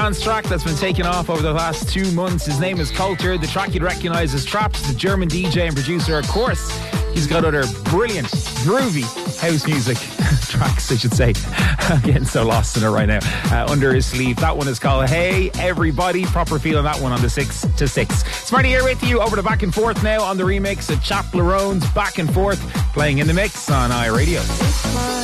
Track that's been taken off over the last 2 months. His name is Culture. The track you'd recognise as Trapped. The German DJ and producer, of course. He's got other brilliant, groovy house music tracks, I should say. I'm getting so lost in it right now. Under his sleeve. That one is called Hey Everybody. Proper feeling that one on the 6 to 6. Smarty here with you over to Back and Forth now on the remix of Chap Larone's Back and Forth, playing in the mix on iRadio.